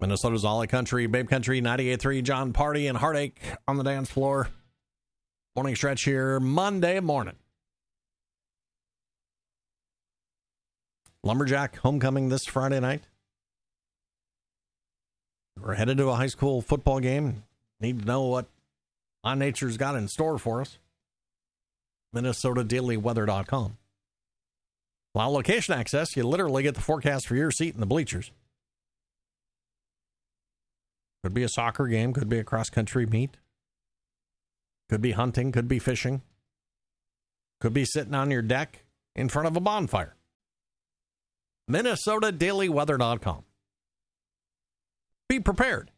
Minnesota's All Country, Babe Country, 98.3, John Party and Heartache on the dance floor. Morning stretch here, Monday morning. Lumberjack homecoming this Friday night. We're headed to a high school football game. Need to know what My Nature's got in store for us. MinnesotaDailyWeather.com. While location access, you literally get the forecast for your seat in the bleachers. Could be a soccer game, could be a cross-country meet. Could be hunting, could be fishing. Could be sitting on your deck in front of a bonfire. MinnesotaDailyWeather.com. Be prepared.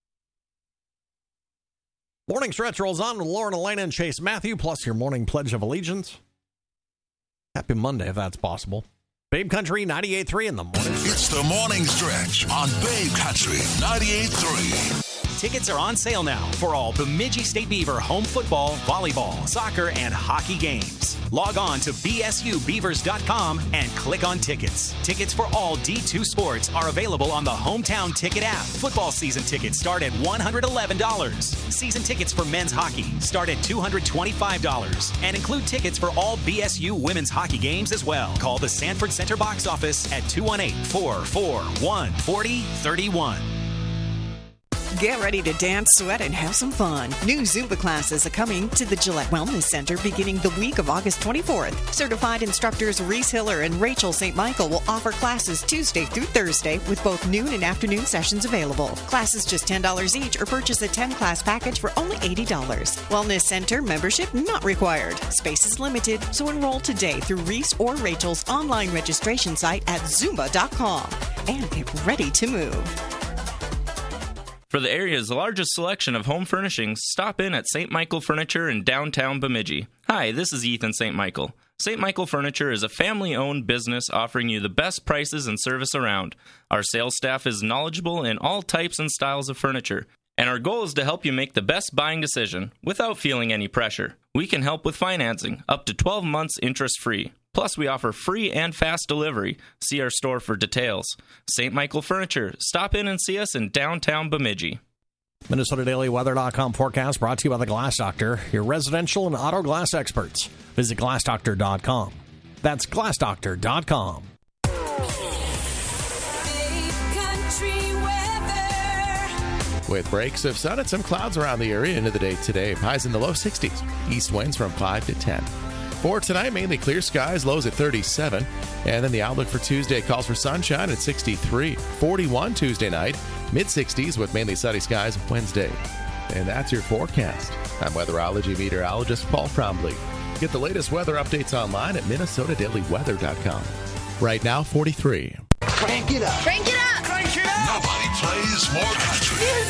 Morning stretch rolls on with Lauren, Elena, and Chase Matthew, plus your morning Pledge of Allegiance. Happy Monday, if that's possible. Babe Country 98.3 in the morning stretch. It's the morning stretch on Babe Country 98.3. Tickets are on sale now for all Bemidji State Beaver home football, volleyball, soccer, and hockey games. Log on to bsubeavers.com and click on tickets. Tickets for all D2 sports are available on the Hometown Ticket app. Football season tickets start at $111. Season tickets for men's hockey start at $225 and include tickets for all BSU women's hockey games as well. Call the Sanford Center box office at 218-441-4031. Get ready to dance, sweat, and have some fun. New Zumba classes are coming to the Gillette Wellness Center beginning the week of August 24th. Certified instructors Reese Hiller and Rachel St. Michael will offer classes Tuesday through Thursday with both noon and afternoon sessions available. Classes just $10 each or purchase a 10-class package for only $80. Wellness Center membership not required. Space is limited, so enroll today through Reese or Rachel's online registration site at Zumba.com and get ready to move. For the area's largest selection of home furnishings, stop in at St. Michael Furniture in downtown Bemidji. Hi, this is Ethan St. Michael. St. Michael Furniture is a family-owned business offering you the best prices and service around. Our sales staff is knowledgeable in all types and styles of furniture, and our goal is to help you make the best buying decision without feeling any pressure. We can help with financing, up to 12 months interest-free. Plus, we offer free and fast delivery. See our store for details. St. Michael Furniture. Stop in and see us in downtown Bemidji. MinnesotaDailyWeather.com forecast brought to you by the Glass Doctor, your residential and auto glass experts. Visit GlassDoctor.com. That's GlassDoctor.com. With breaks of sun and some clouds around the area into the day today. Highs in the low 60s. East winds from 5 to 10. For tonight, mainly clear skies, lows at 37. And then the outlook for Tuesday calls for sunshine at 63. 41 Tuesday night, mid-60s with mainly sunny skies Wednesday. And that's your forecast. I'm weatherology meteorologist Paul Trombley. Get the latest weather updates online at MinnesotaDailyWeather.com. Right now, 43. Crank it up. Crank it up. Crank it up. Nobody plays more country.